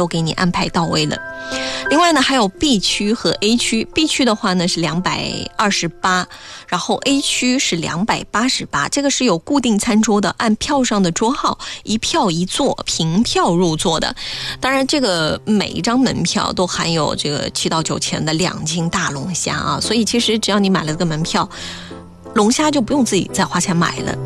都给你安排到位了。另外呢，还有 B 区和 A 区。 B 区的话呢是228，然后 A 区是288，这个是有固定餐桌的，按票上的桌号一票一座，凭票入座的。当然这个每一张门票都含有这个7到9钱的2斤大龙虾啊，所以其实只要你买了这个门票，龙虾就不用自己再花钱买了。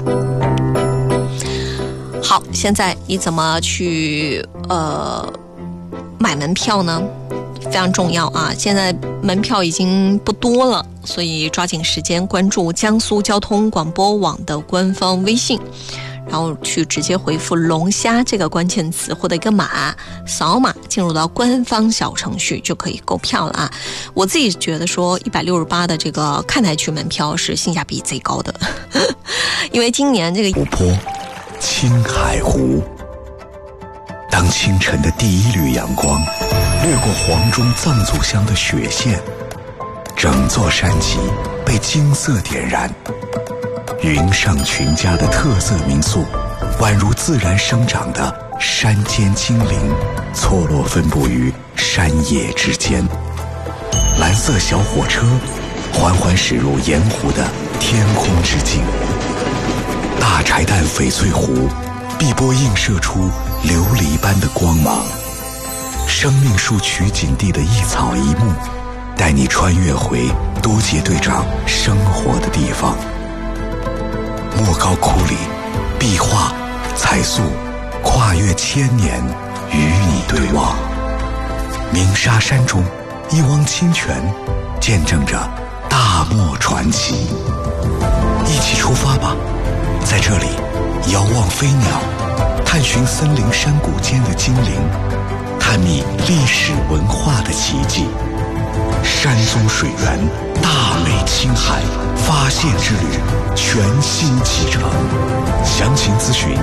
好，现在你怎么去买门票呢？非常重要啊！现在门票已经不多了，所以抓紧时间关注江苏交通广播网的官方微信，然后去直接回复龙虾这个关键词，获得一个码，扫码进入到官方小程序就可以购票了啊！我自己觉得说168的这个看台区门票是性价比最高的，因为今年这个湖泊青海湖，当清晨的第一缕阳光掠过黄钟藏族乡的雪线，整座山脊被金色点燃。云上群家的特色民宿，宛如自然生长的山间精灵，错落分布于山野之间。蓝色小火车缓缓驶入盐湖的天空之境。大柴旦翡翠湖碧波映射出琉璃般的光芒。生命树取景地的一草一木，带你穿越回都杰队长生活的地方。莫高窟里，壁画彩塑跨越1000年，与你对望。鸣沙山中，一汪清泉见证着大漠传奇。一起出发吧，在这里遥望飞鸟，探寻森林山谷间的精灵，探秘历史文化的奇迹。山宗水源，大美青海发现之旅全新启程。详情咨询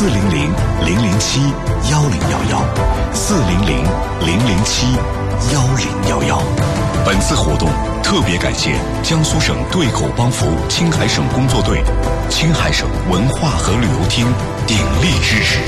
400-007-1011，400-007-1011。本次活动特别感谢江苏省对口帮扶青海省工作队、青海省文化和旅游厅鼎力支持。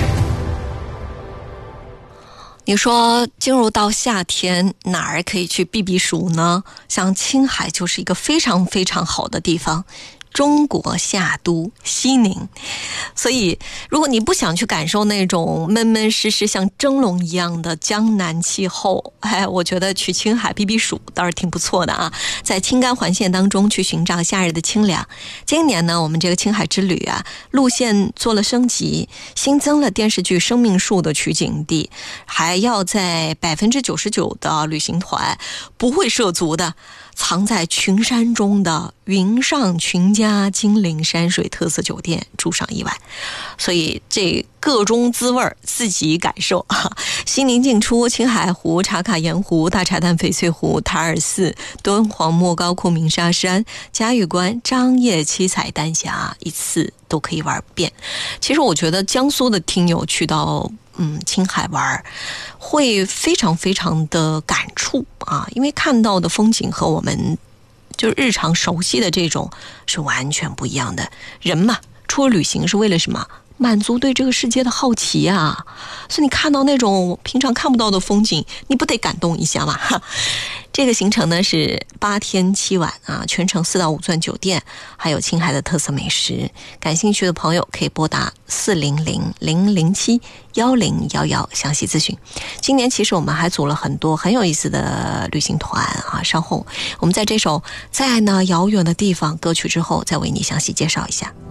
你说进入到夏天，哪儿可以去避避暑呢？像青海就是一个非常非常好的地方，中国夏都西宁。所以如果你不想去感受那种闷闷湿湿像蒸笼一样的江南气候，我觉得去青海避避暑倒是挺不错的啊。在青甘环线当中去寻找夏日的清凉。今年呢，我们这个青海之旅啊，路线做了升级，新增了电视剧《生命树》的取景地，还要在99%的旅行团不会涉足的藏在群山中的云上群家金陵山水特色酒店住上1晚，所以这各中滋味自己感受啊！西宁进出青海湖、茶卡盐湖、大柴旦翡翠湖、塔尔寺、敦煌莫高窟、鸣沙山、嘉峪关、张掖七彩丹霞，一次都可以玩遍。其实我觉得江苏的听友去到青海玩会非常非常的感触啊，因为看到的风景和我们就日常熟悉的这种是完全不一样的。人嘛，出了旅行是为了什么？满足对这个世界的好奇啊！所以你看到那种平常看不到的风景，你不得感动一下吗？这个行程呢是8天7晚啊，全程4到5钻酒店，还有青海的特色美食。感兴趣的朋友可以拨打400-007-1011详细咨询。今年其实我们还组了很多很有意思的旅行团啊，稍后我们在这首《在那遥远的地方》歌曲之后再为你详细介绍一下。